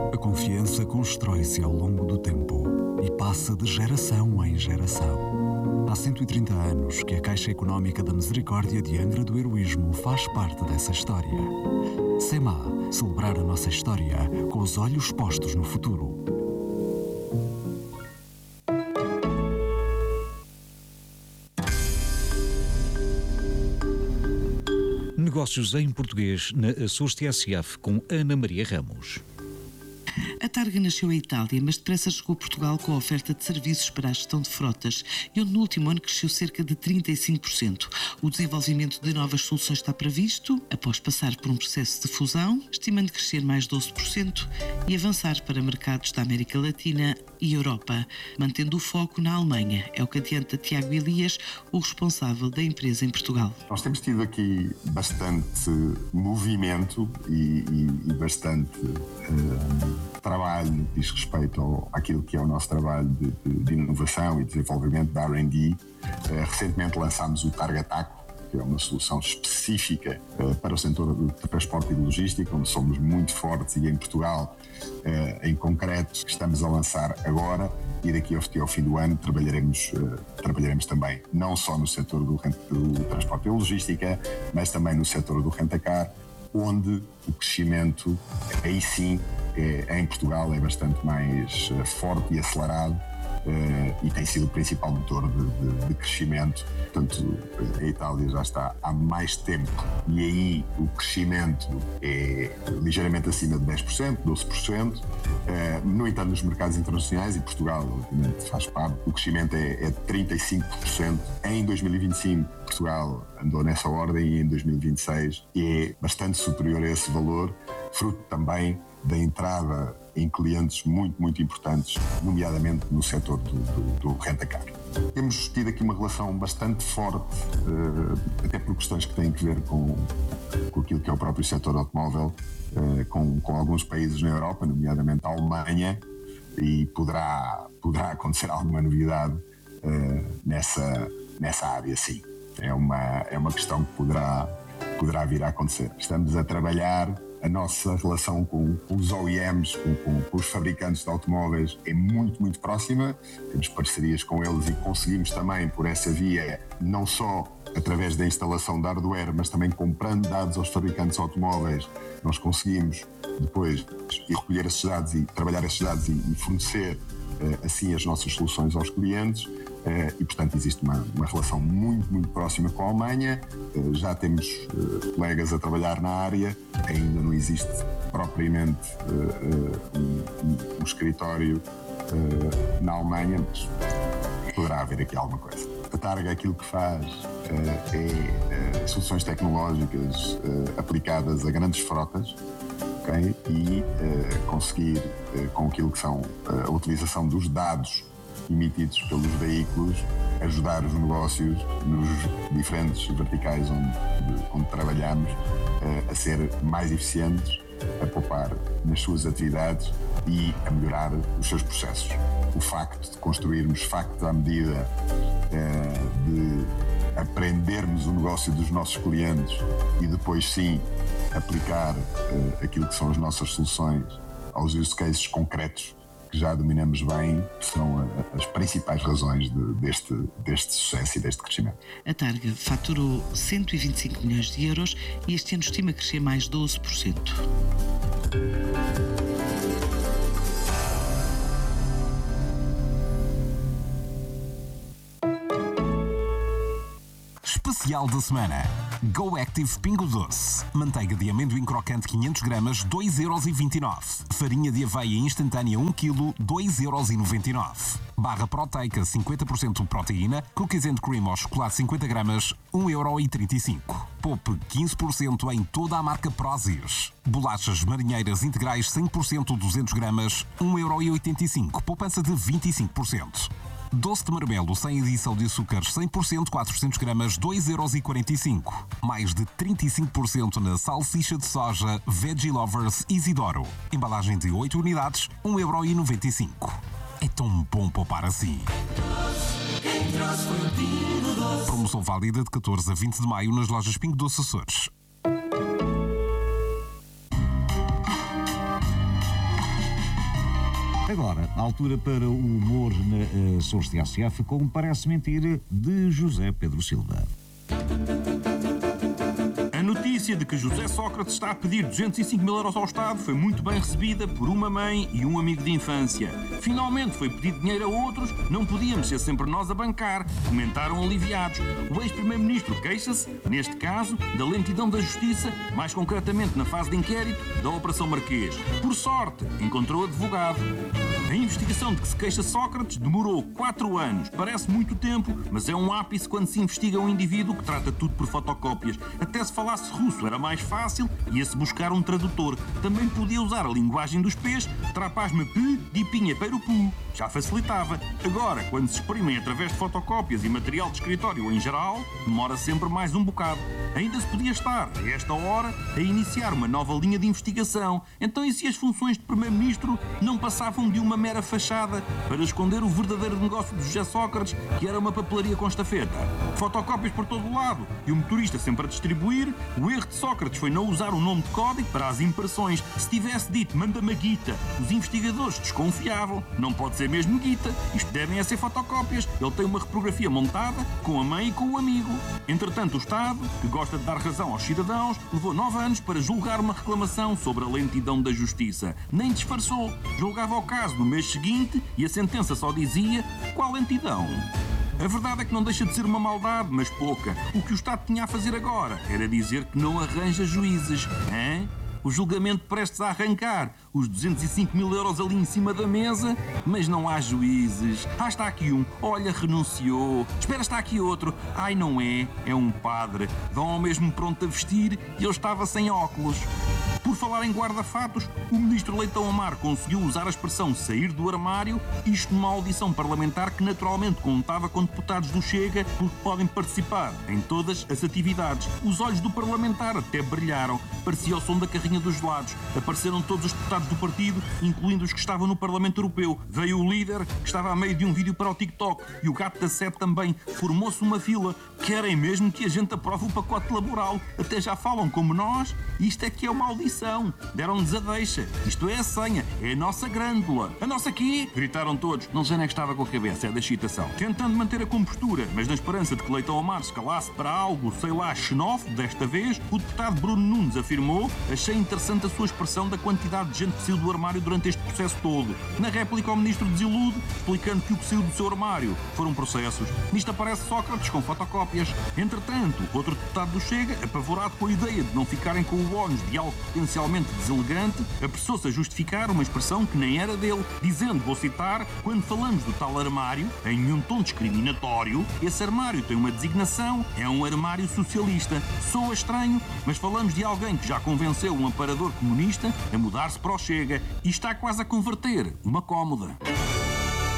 A confiança constrói-se ao longo do tempo e passa de geração em geração. Há 130 anos que a Caixa Económica da Misericórdia de Angra do Heroísmo faz parte dessa história. SEMA, celebrar a nossa história com os olhos postos no futuro. Negócios em português na Açores TSF com Ana Maria Ramos. A Targa nasceu em Itália, mas depressa chegou a Portugal com a oferta de serviços para a gestão de frotas e onde no último ano cresceu cerca de 35%. O desenvolvimento de novas soluções está previsto, após passar por um processo de fusão, estimando crescer mais 12% e avançar para mercados da América Latina e Europa, mantendo o foco na Alemanha. É o que adianta Tiago Elias, o responsável da empresa em Portugal. Nós temos tido aqui bastante movimento e bastante trabalho no que diz respeito àquilo que é o nosso trabalho de inovação e desenvolvimento da R&D. Recentemente lançámos o Targa Taco, que é uma solução específica para o setor do transporte e de logística, onde somos muito fortes, e em Portugal, em concreto, estamos a lançar agora, e daqui ao fim do ano trabalharemos também não só no setor do transporte e logística, mas também no setor do rent-a-car, onde o crescimento, aí sim, em Portugal é bastante mais forte e acelerado, e tem sido o principal motor de crescimento. Portanto, a Itália já está há mais tempo e aí o crescimento é ligeiramente acima de 10%, 12%. No entanto, nos mercados internacionais, e Portugal obviamente faz parte, o crescimento é de 35%. Em 2025, Portugal andou nessa ordem, e em 2026 é bastante superior a esse valor, fruto também da entrada em clientes muito, muito importantes, nomeadamente no setor do rent-a-car. Temos tido aqui uma relação bastante forte, até por questões que têm a ver com aquilo que é o próprio setor automóvel, com alguns países na Europa, nomeadamente a Alemanha, e poderá acontecer alguma novidade nessa área, sim. É uma questão que poderá vir a acontecer. Estamos a trabalhar. A nossa relação com os OEMs, com os fabricantes de automóveis, é muito, muito próxima. Temos parcerias com eles e conseguimos também, por essa via, não só através da instalação de hardware, mas também comprando dados aos fabricantes de automóveis, nós conseguimos depois ir recolher esses dados e trabalhar esses dados e fornecer assim as nossas soluções aos clientes. E, portanto, existe uma relação muito, muito próxima com a Alemanha. Já temos colegas a trabalhar na área, ainda não existe propriamente um escritório na Alemanha, mas poderá haver aqui alguma coisa. A Targa, aquilo que faz é soluções tecnológicas aplicadas a grandes frotas, okay? E conseguir, com aquilo que são a utilização dos dados emitidos pelos veículos, ajudar os negócios nos diferentes verticais onde trabalhamos a ser mais eficientes, a poupar nas suas atividades e a melhorar os seus processos. O facto de construirmos factos à medida, de aprendermos o negócio dos nossos clientes e depois sim aplicar aquilo que são as nossas soluções aos use cases concretos que já dominamos bem, são as principais razões deste sucesso e deste crescimento. A Targa faturou 125 milhões de euros e este ano estima crescer mais 12%. Especial da semana. Go Active Pingo Doce. Manteiga de amendoim crocante 500 gramas, 2,29€. Farinha de aveia instantânea 1 kg, 2,99€. Barra proteica 50% de proteína, cookies and cream ao chocolate 50 gramas, 1,35€. Poupe 15% em toda a marca Prozis. Bolachas marinheiras integrais 100% 200 gramas, 1,85€. Poupança de 25%. Doce de marmelo sem adição de açúcares 100% 400 gramas, 2,45€. Mais de 35% na salsicha de soja Veggie Lovers Isidoro. Embalagem de 8 unidades, 1,95€. É tão bom poupar assim. Promoção válida de 14 a 20 de maio nas lojas Pingo Doce Açores. Agora, a altura para o humor na Açores TSF com Parece Mentir, de José Pedro Silva. A notícia de que José Sócrates está a pedir 205 mil euros ao Estado foi muito bem recebida por uma mãe e um amigo de infância. Finalmente foi pedido dinheiro a outros, não podíamos ser sempre nós a bancar, comentaram aliviados. O ex-primeiro-ministro queixa-se, neste caso, da lentidão da justiça, mais concretamente na fase de inquérito da Operação Marquês. Por sorte, encontrou advogado. A investigação de que se queixa Sócrates demorou 4 anos. Parece muito tempo, mas é um ápice quando se investiga um indivíduo que trata tudo por fotocópias. Até se falasse russo era mais fácil, ia-se buscar um tradutor. Também podia usar a linguagem dos pés, trapaz-me pi, dipinha perupu. Já facilitava. Agora, quando se exprimem através de fotocópias e material de escritório em geral, demora sempre mais um bocado. Ainda se podia estar, a esta hora, a iniciar uma nova linha de investigação. Então, e se as funções de Primeiro-Ministro não passavam de uma mera fachada para esconder o verdadeiro negócio de José Sócrates, que era uma papelaria com estafeta? Fotocópias por todo o lado e o motorista sempre a distribuir. O erro de Sócrates foi não usar o nome de código para as impressões. Se tivesse dito, manda-me a guita, os investigadores desconfiavam. Não pode ser mesmo guita. Isto devem ser fotocópias. Ele tem uma reprografia montada com a mãe e com o amigo. Entretanto, o Estado, que gosta de dar razão aos cidadãos, levou 9 anos para julgar uma reclamação sobre a lentidão da justiça. Nem disfarçou. Julgava o caso no mês seguinte e a sentença só dizia: qual lentidão? A verdade é que não deixa de ser uma maldade, mas pouca. O que o Estado tinha a fazer agora era dizer que não arranja juízes. Hein? O julgamento prestes a arrancar, os 205 mil euros ali em cima da mesa, mas não há juízes. Ah, está aqui um. Olha, renunciou. Espera, está aqui outro. Ai, não é. É um padre. Vão ao mesmo pronto a vestir e eu estava sem óculos. Por falar em guarda-fatos, o ministro Leitão Amar conseguiu usar a expressão sair do armário, isto numa audição parlamentar que naturalmente contava com deputados do Chega, porque podem participar em todas as atividades. Os olhos do parlamentar até brilharam, parecia o som da carrinha dos gelados. Apareceram todos os deputados do partido, incluindo os que estavam no Parlamento Europeu. Veio o líder, que estava a meio de um vídeo para o TikTok, e o gato da Sete também. Formou-se uma fila. Querem mesmo que a gente aprove o pacote laboral. Até já falam como nós. Isto é que é uma audição. Deram-nos a deixa. Isto é a senha. É a nossa grândula. A nossa quê? Gritaram todos. Não sei nem que estava com a cabeça. É da excitação. Tentando manter a compostura, mas na esperança de que Leitão Amar se calasse para algo, sei lá, xenófobo desta vez, o deputado Bruno Nunes afirmou: achei interessante a sua expressão da quantidade de gente que saiu do armário durante este processo todo. Na réplica, o ministro desilude, explicando que o que saiu do seu armário foram processos. Nisto aparece Sócrates com fotocópias. Entretanto, outro deputado do Chega, apavorado com a ideia de não ficarem com o ónus de algo potencialmente deselegante, apressou-se a justificar uma expressão que nem era dele, dizendo, vou citar: quando falamos do tal armário, em um tom discriminatório, esse armário tem uma designação, é um armário socialista. Soa estranho, mas falamos de alguém que já convenceu um aparador comunista a mudar-se para o Chega e está quase a converter uma cómoda.